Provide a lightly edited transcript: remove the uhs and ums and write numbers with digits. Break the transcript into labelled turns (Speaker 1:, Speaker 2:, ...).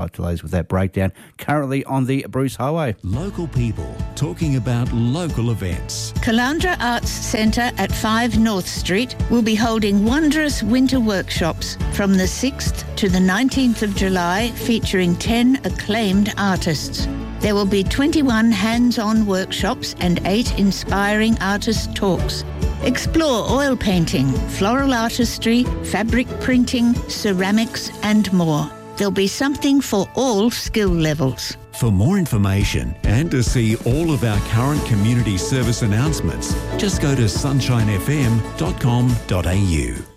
Speaker 1: Delays with that breakdown. Currently on the Bruce Highway.
Speaker 2: Local people talking about local events.
Speaker 3: Caloundra Arts Centre at 5 North Street will be holding wondrous winter workshops from the 6th to the 19th of July, featuring 10 acclaimed artists. There will be 21 hands-on workshops and 8 inspiring artist talks. Explore oil painting, floral artistry, fabric printing, ceramics and more. There'll be something for all skill levels.
Speaker 2: For more information and to see all of our current community service announcements, just go to sunshinefm.com.au.